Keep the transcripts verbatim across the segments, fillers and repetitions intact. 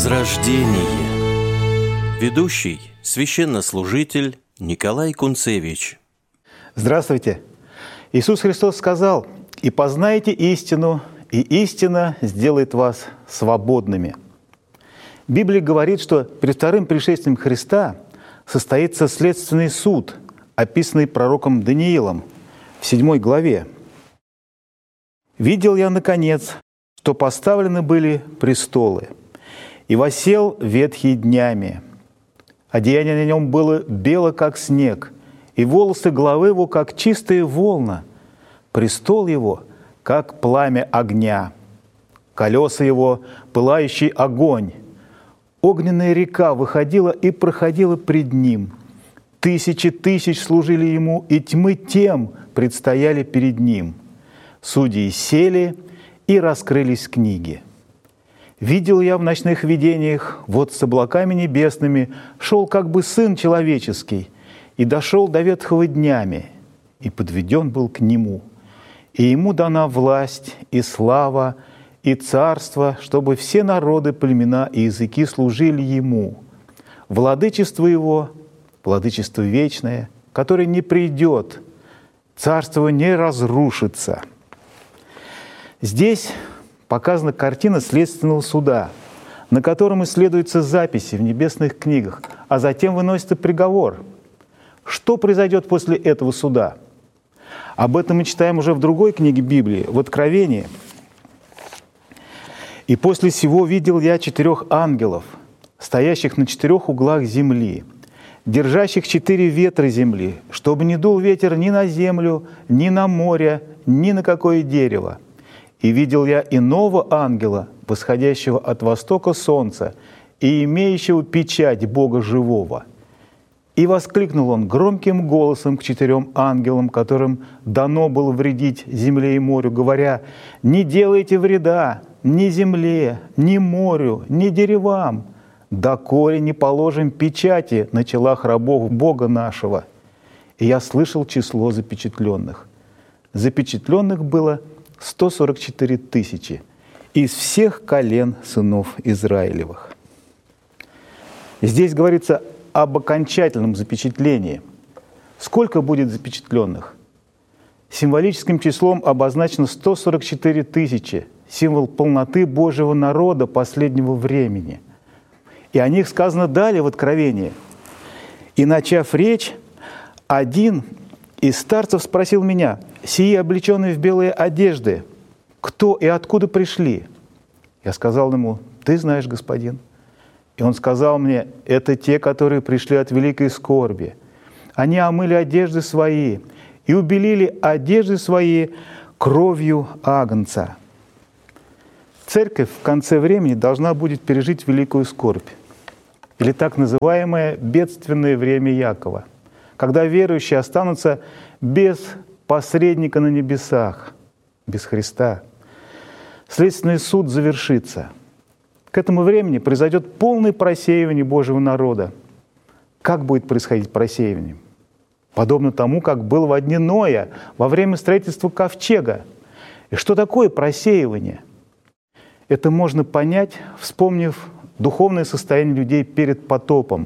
Возрождение. Ведущий, священнослужитель Николай Кунцевич. Здравствуйте! Иисус Христос сказал: «И познайте истину, и истина сделает вас свободными». Библия говорит, что перед вторым пришествием Христа состоится следственный суд, описанный пророком Даниилом в седьмой главе. «Видел я, наконец, что поставлены были престолы, и воссел ветхий днями. Одеяние на нем было бело, как снег, и волосы головы его, как чистая волна. Престол его, как пламя огня, колеса его, пылающий огонь. Огненная река выходила и проходила пред ним. Тысячи тысяч служили ему, и тьмы тем предстояли перед ним. Судьи сели, и раскрылись книги. Видел я в ночных видениях, вот с облаками небесными шел как бы Сын Человеческий, и дошел до ветхого днями, и подведен был к Нему. И Ему дана власть, и слава, и царство, чтобы все народы, племена и языки служили Ему. Владычество Его, владычество вечное, которое не придет, царство не разрушится». Здесь показана картина следственного суда, на котором исследуются записи в небесных книгах, а затем выносится приговор. Что произойдет после этого суда? Об этом мы читаем уже в другой книге Библии, в Откровении. «И после сего видел я четырех ангелов, стоящих на четырех углах земли, держащих четыре ветра земли, чтобы не дул ветер ни на землю, ни на море, ни на какое дерево. И видел я иного ангела, восходящего от востока солнца и имеющего печать Бога живого. И воскликнул он громким голосом к четырем ангелам, которым дано было вредить земле и морю, говоря: «Не делайте вреда ни земле, ни морю, ни деревам, доколе не положим печати на челах рабов Бога нашего». И я слышал число запечатленных. Запечатленных было сто сорок четыре тысячи из всех колен сынов Израилевых. Здесь говорится об окончательном запечатлении. Сколько будет запечатленных? Символическим числом обозначено сто сорок четыре тысячи, символ полноты Божьего народа последнего времени. И о них сказано далее в Откровении. «И, начав речь, один из старцев спросил меня: сии, облеченные в белые одежды, кто и откуда пришли?» Я сказал ему: «Ты знаешь, господин». И он сказал мне: «Это те, которые пришли от великой скорби. Они омыли одежды свои и убелили одежды свои кровью агнца». Церковь в конце времени должна будет пережить великую скорбь, или так называемое бедственное время Якова, когда верующие останутся без посредника на небесах, без Христа. Следственный суд завершится. К этому времени произойдет полное просеивание Божьего народа. Как будет происходить просеивание? Подобно тому, как было во дни Ноя, во время строительства ковчега. И что такое просеивание? Это можно понять, вспомнив духовное состояние людей перед потопом.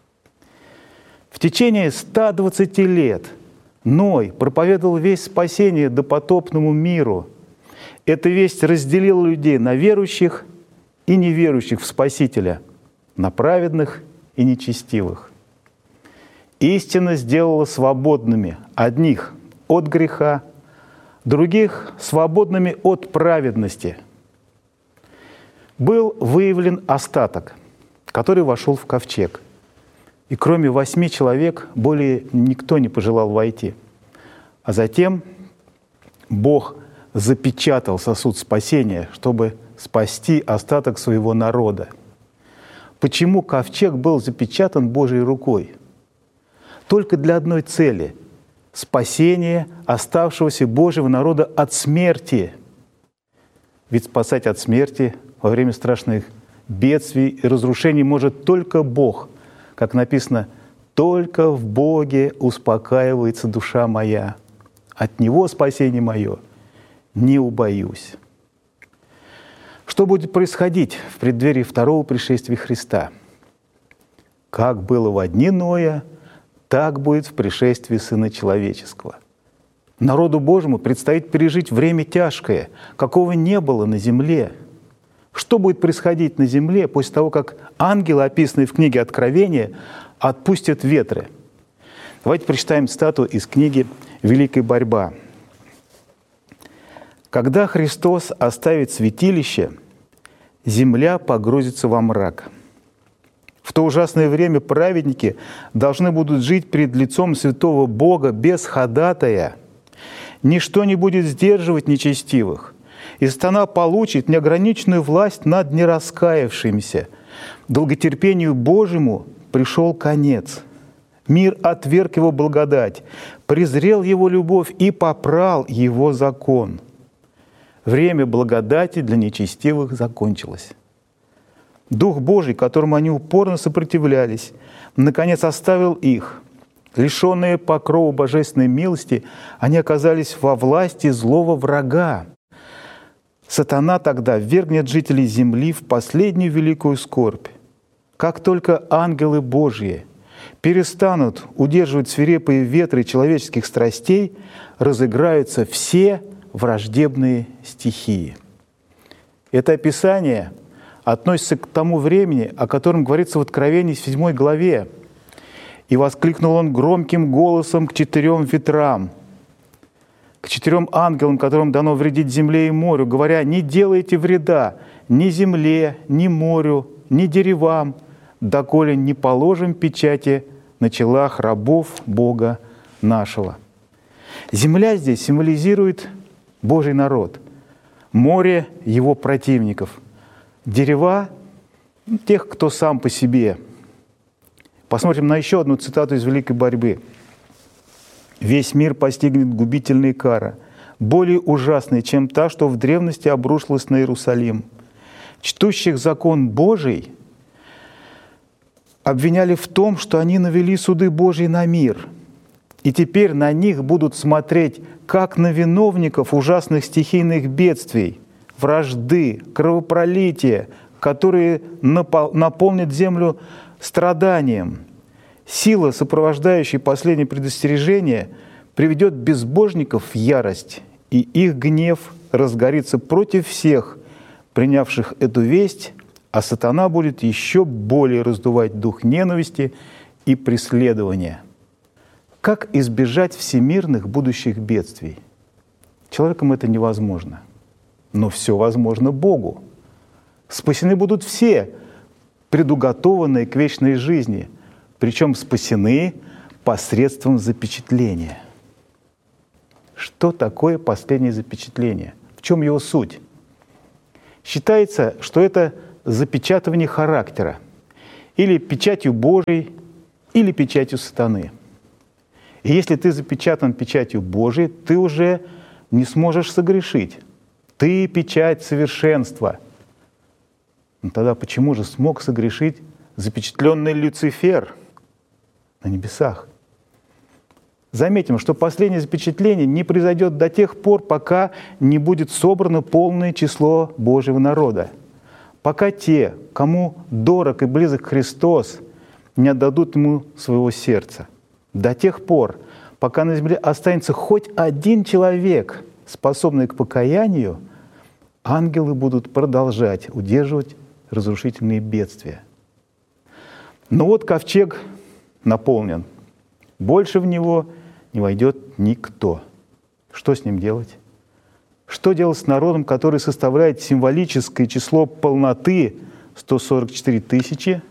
В течение ста двадцати лет Ной проповедовал весть спасения допотопному миру. Эта весть разделила людей на верующих и неверующих в Спасителя, на праведных и нечестивых. Истина сделала свободными одних от греха, других свободными от праведности. Был выявлен остаток, который вошел в ковчег. И кроме восьми человек более никто не пожелал войти. А затем Бог запечатал сосуд спасения, чтобы спасти остаток своего народа. Почему ковчег был запечатан Божьей рукой? Только для одной цели – спасение оставшегося Божьего народа от смерти. Ведь спасать от смерти во время страшных бедствий и разрушений может только Бог. Как написано: «Только в Боге успокаивается душа моя, от Него спасение мое не убоюсь». Что будет происходить в преддверии второго пришествия Христа? Как было во дни Ноя, так будет в пришествии Сына Человеческого. Народу Божьему предстоит пережить время тяжкое, какого не было на земле. Что будет происходить на земле после того, как ангелы, описанные в книге Откровения, отпустят ветры? Давайте прочитаем цитату из книги «Великая борьба». «Когда Христос оставит святилище, земля погрузится во мрак. В то ужасное время праведники должны будут жить перед лицом святого Бога без ходатая. Ничто не будет сдерживать нечестивых, и сатана получит неограниченную власть над нераскаявшимися. Долготерпению Божьему пришел конец. Мир отверг его благодать, презрел его любовь и попрал его закон. Время благодати для нечестивых закончилось. Дух Божий, которому они упорно сопротивлялись, наконец оставил их. Лишенные покрова божественной милости, они оказались во власти злого врага. Сатана тогда ввергнет жителей земли в последнюю великую скорбь. Как только ангелы Божьи перестанут удерживать свирепые ветры человеческих страстей, разыграются все враждебные стихии. Это описание относится к тому времени, о котором говорится в Откровении в седьмой главе. «И воскликнул он громким голосом к четырем ветрам, к четырем ангелам, которым дано вредить земле и морю, говоря: не делайте вреда ни земле, ни морю, ни деревам, доколе не положим печати на челах рабов Бога нашего». Земля здесь символизирует Божий народ, море — его противников, дерева — тех, кто сам по себе. Посмотрим на еще одну цитату из «Великой борьбы». «Весь мир постигнет губительная кара, более ужасная, чем та, что в древности обрушилась на Иерусалим. Чтущих закон Божий обвиняли в том, что они навели суды Божьи на мир, и теперь на них будут смотреть как на виновников ужасных стихийных бедствий, вражды, кровопролития, которые наполнят землю страданием. Сила, сопровождающая последнее предостережение, приведет безбожников в ярость, и их гнев разгорится против всех, принявших эту весть, а сатана будет еще более раздувать дух ненависти и преследования». Как избежать всемирных будущих бедствий? Человеком это невозможно. Но все возможно Богу. Спасены будут все, предуготованные к вечной жизни, причем спасены посредством запечатления. Что такое последнее запечатление? В чем его суть? Считается, что это запечатывание характера или печатью Божией, или печатью сатаны. И если ты запечатан печатью Божией, ты уже не сможешь согрешить. Ты печать совершенства. Но тогда почему же смог согрешить запечатленный Люцифер на небесах? Заметим, что последнее запечатление не произойдет до тех пор, пока не будет собрано полное число Божьего народа. Пока те, кому дорог и близок Христос, не отдадут Ему своего сердца. До тех пор, пока на земле останется хоть один человек, способный к покаянию, ангелы будут продолжать удерживать разрушительные бедствия. Но вот ковчег наполнен. Больше в него не войдет никто. Что с ним делать? Что делать с народом, который составляет символическое число полноты сто сорок четыре тысячи?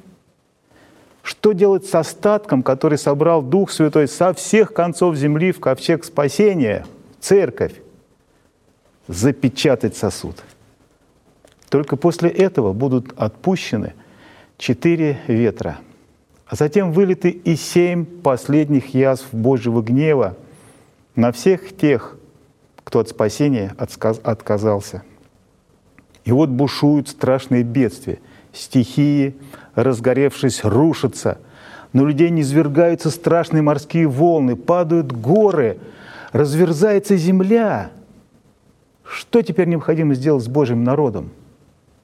Что делать с остатком, который собрал Дух Святой со всех концов земли в ковчег спасения, церковь? Запечатать сосуд. Только после этого будут отпущены четыре ветра, а затем вылиты и семь последних язв Божьего гнева на всех тех, кто от спасения отказался. И вот бушуют страшные бедствия, стихии, разгоревшись, рушатся. На людей низвергаются страшные морские волны, падают горы, разверзается земля. Что теперь необходимо сделать с Божьим народом?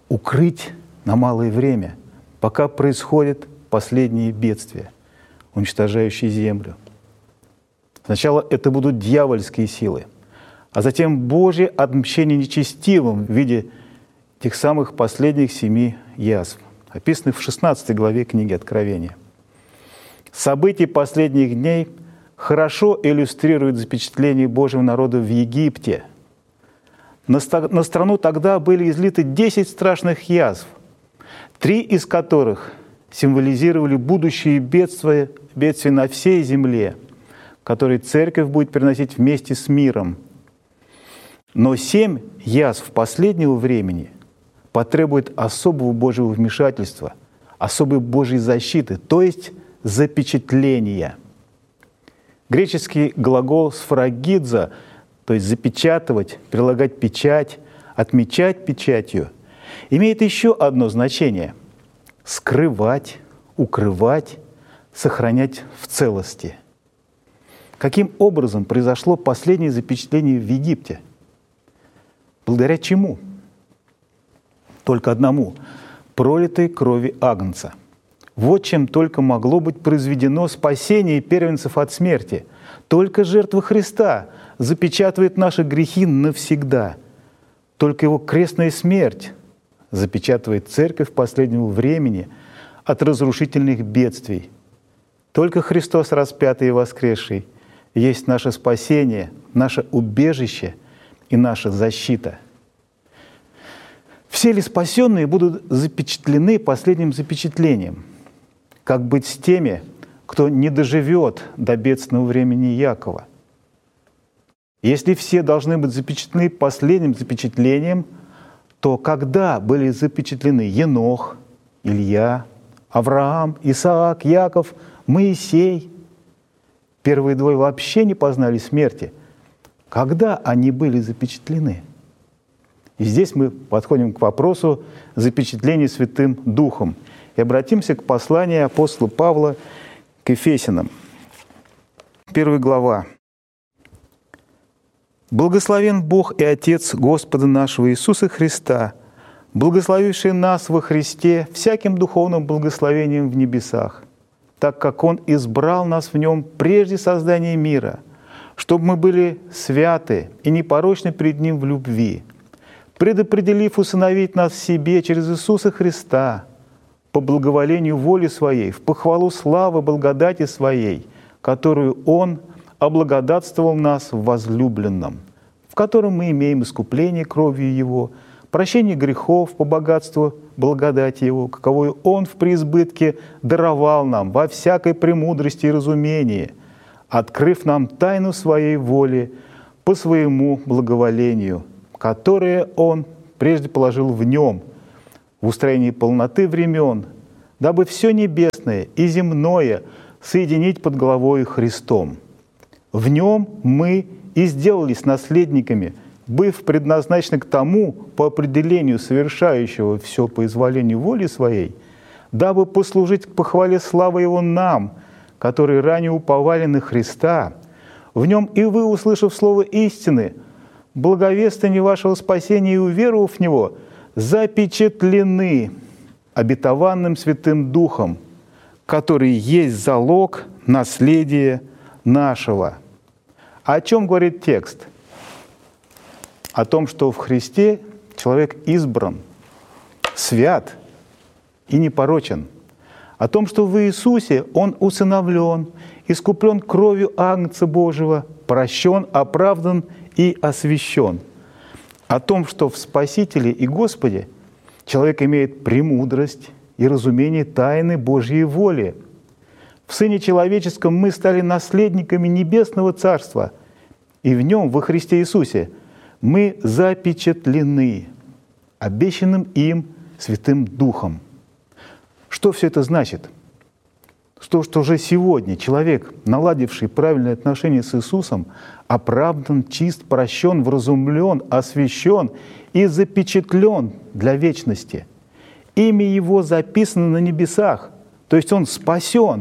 укрыть на малое время, пока происходят последние бедствия, уничтожающие землю. Сначала это будут дьявольские силы, а затем Божье отмщение нечестивым в виде тех самых последних семи язв, описанных в шестнадцатой главе книги Откровения. События последних дней хорошо иллюстрируют запечатление Божьего народа в Египте. На страну тогда были излиты десять страшных язв, три из которых символизировали будущие бедствия, бедствия на всей земле, которые церковь будет переносить вместе с миром. Но семь язв последнего времени потребуют особого Божьего вмешательства, особой Божьей защиты, то есть запечатления. Греческий глагол «сфрагидза», то есть запечатывать, прилагать печать, отмечать печатью, имеет еще одно значение – скрывать, укрывать, сохранять в целости. Каким образом произошло последнее запечатление в Египте? Благодаря чему? Только одному – пролитой крови Агнца. Вот чем только могло быть произведено спасение первенцев от смерти. Только жертва Христа запечатывает наши грехи навсегда. Только Его крестная смерть запечатывает церковь последнего времени от разрушительных бедствий. Только Христос распятый и воскресший есть наше спасение, наше убежище и наша защита. Все ли спасенные будут запечатлены последним запечатлением? Как быть с теми, кто не доживет до бедственного времени Якова? Если все должны быть запечатлены последним запечатлением, то когда были запечатлены Енох, Илья, Авраам, Исаак, Яков, Моисей? Первые двое вообще не познали смерти. Когда они были запечатлены? И здесь мы подходим к вопросу запечатления Святым Духом и обратимся к посланию апостола Павла к Ефесянам. Первая глава. «Благословен Бог и Отец Господа нашего Иисуса Христа, благословивший нас во Христе всяким духовным благословением в небесах, так как Он избрал нас в Нем прежде создания мира, чтобы мы были святы и непорочны пред Ним в любви, предопределив усыновить нас в себе через Иисуса Христа, по благоволению воли Своей, в похвалу славы благодати Своей, которую Он облагодатствовал нас в возлюбленном, в котором мы имеем искупление кровью Его, прощение грехов по богатству благодати Его, каковую Он в преизбытке даровал нам во всякой премудрости и разумении, открыв нам тайну Своей воли по Своему благоволению, которое Он прежде положил в Нем, в устроении полноты времен, дабы все небесное и земное соединить под главою Христом. В Нем мы и сделались наследниками, быв предназначены к тому, по определению совершающего все по изволению воли Своей, дабы послужить к похвале славы Его нам, которые ранее уповали на Христа. В Нем и вы, услышав слово истины, благовествование вашего спасения и уверовав в Него, запечатлены обетованным Святым Духом, который есть залог наследия нашего». О чем говорит текст? О том, что в Христе человек избран, свят и непорочен. О том, что в Иисусе Он усыновлен, искуплен кровью Агнца Божьего, прощен, оправдан и освящен. О том, что в Спасителе и Господе человек имеет премудрость и разумение тайны Божьей воли. В Сыне Человеческом мы стали наследниками Небесного Царства, и в Нем, во Христе Иисусе, мы запечатлены обещанным им Святым Духом. Что все это значит? Что, что уже сегодня человек, наладивший правильные отношения с Иисусом, оправдан, чист, прощен, вразумлен, освящен и запечатлен для вечности. Имя Его записано на небесах, то есть Он спасен.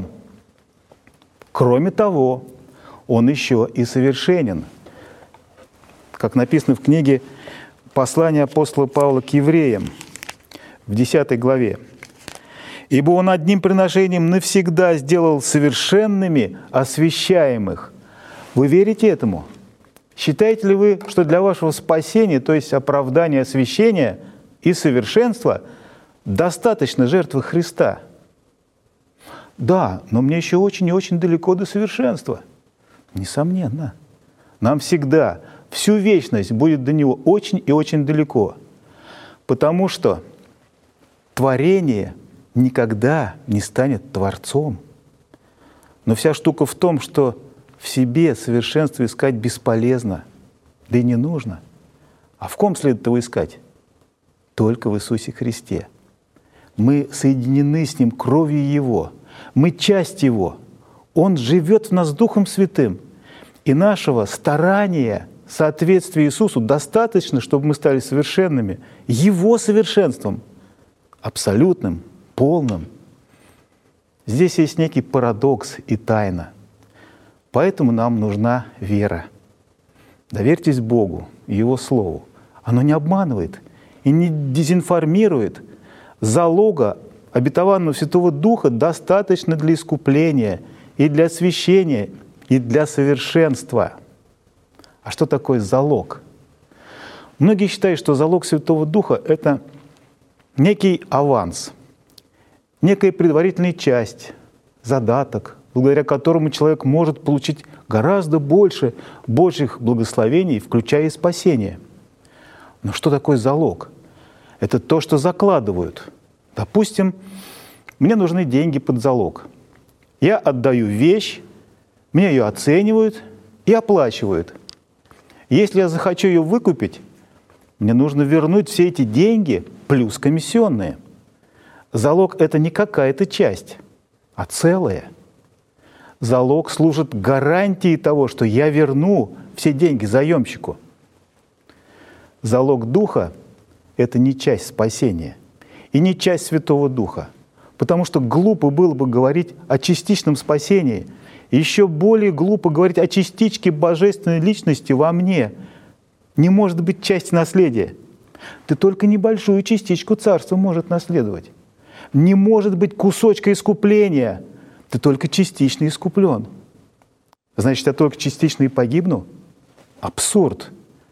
Кроме того, Он еще и совершенен. Как написано в книге «Послание апостола Павла к евреям», в десятой главе. «Ибо Он одним приношением навсегда сделал совершенными освящаемых». Вы верите этому? Считаете ли вы, что для вашего спасения, то есть оправдания, освящения и совершенства, достаточно жертвы Христа? Да, но мне еще очень и очень далеко до совершенства. Несомненно. Нам всегда, всю вечность будет до Него очень и очень далеко. Потому что творение никогда не станет Творцом. Но вся штука в том, что в себе совершенство искать бесполезно, да и не нужно. А в ком следует его искать? Только в Иисусе Христе. Мы соединены с Ним кровью Его. Мы часть Его. Он живет в нас Духом Святым. И нашего старания, соответствия Иисусу достаточно, чтобы мы стали совершенными. Его совершенством, абсолютным, полным. Здесь есть некий парадокс и тайна. Поэтому нам нужна вера. Доверьтесь Богу и Его Слову. Оно не обманывает и не дезинформирует. Залога обетованного Святого Духа достаточно для искупления и для освящения, и для совершенства. А что такое залог? Многие считают, что залог Святого Духа — это некий аванс, некая предварительная часть, задаток, благодаря которому человек может получить гораздо больше Божьих благословений, включая и спасение. Но что такое залог? Это то, что закладывают. Допустим, мне нужны деньги под залог. Я отдаю вещь, мне ее оценивают и оплачивают. Если я захочу ее выкупить, мне нужно вернуть все эти деньги плюс комиссионные. Залог — это не какая-то часть, а целое. Залог служит гарантией того, что я верну все деньги заемщику. Залог Духа — это не часть спасения и не часть Святого Духа, потому что глупо было бы говорить о частичном спасении, и еще более глупо говорить о частичке божественной личности во мне. Не может быть части наследия. Ты только небольшую частичку царства может наследовать. Не может быть кусочка искупления. Ты только частично искуплен. Значит, я только частично и погибну? Абсурд.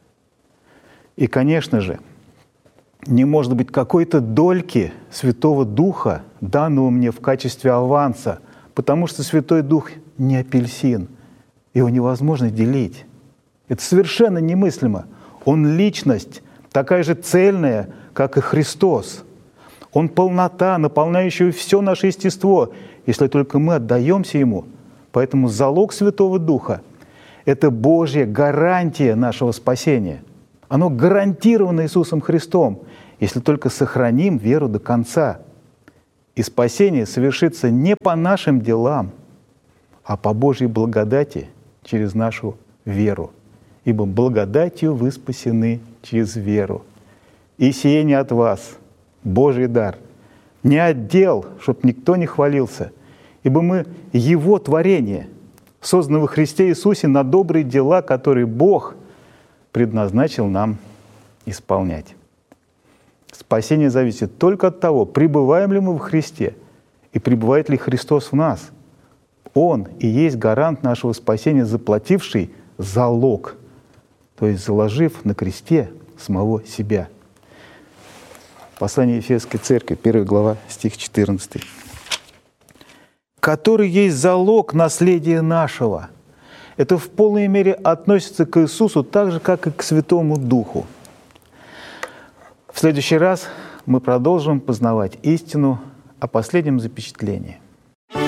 И, конечно же, не может быть какой-то дольки Святого Духа, данного мне в качестве аванса, потому что Святой Дух не апельсин, его невозможно делить. Это совершенно немыслимо. Он личность, такая же цельная, как и Христос. Он полнота, наполняющая все наше естество, если только мы отдаемся Ему. Поэтому залог Святого Духа — это Божья гарантия нашего спасения. Оно гарантировано Иисусом Христом, если только сохраним веру до конца. И спасение совершится не по нашим делам, а по Божьей благодати через нашу веру. Ибо благодатью вы спасены через веру. И сие не от вас, Божий дар, не отдел, чтоб никто не хвалился, ибо мы Его творение, созданное во Христе Иисусе на добрые дела, которые Бог предназначил нам исполнять. Спасение зависит только от того, пребываем ли мы в Христе и пребывает ли Христос в нас. Он и есть гарант нашего спасения, заплативший залог, то есть заложив на кресте самого себя. Послание Ефесской церкви, первая глава, стих четырнадцатый. «Который есть залог наследия нашего». Это в полной мере относится к Иисусу так же, как и к Святому Духу. В следующий раз мы продолжим познавать истину о последнем запечатлении.